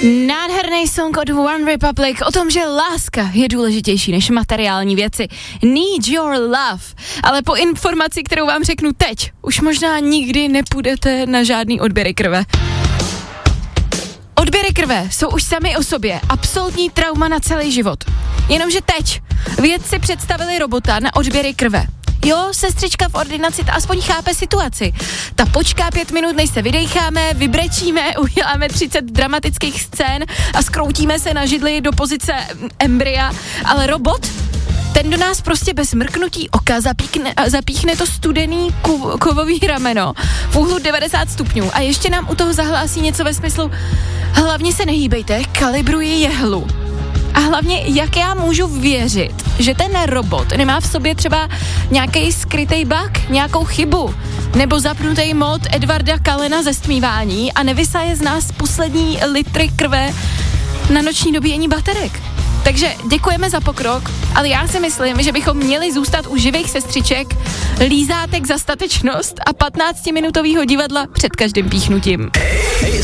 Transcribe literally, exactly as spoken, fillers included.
Nádherný song od One Republic o tom, že láska je důležitější než materiální věci. Need your love. Ale po informaci, kterou vám řeknu teď, už možná nikdy nepůjdete na žádný odběry krve. Odběry krve jsou už sami o sobě absolutní trauma na celý život. Jenomže teď vědci představili robota na odběry krve. Jo, sestřička v ordinaci ta aspoň chápe situaci. Ta počká pět minut, než se vydejcháme, vybrečíme, uděláme třicet dramatických scén a skroutíme se na židli do pozice embrya, ale robot, ten do nás prostě bez mrknutí oka zapíkne, zapíchne to studený kov, kovový rameno v úhlu devadesát stupňů a ještě nám u toho zahlásí něco ve smyslu hlavně se nehýbejte, kalibruji jehlu. A hlavně, jak já můžu věřit, že ten robot nemá v sobě třeba nějaký skrytej bug, nějakou chybu, nebo zapnutý mod Edvarda Kalena ze stmívání a nevysaje z nás poslední litry krve na noční dobíjení baterek. Takže děkujeme za pokrok, ale já si myslím, že bychom měli zůstat u živých sestřiček, lízátek za statečnost a patnáctiminutovýho divadla před každým píchnutím.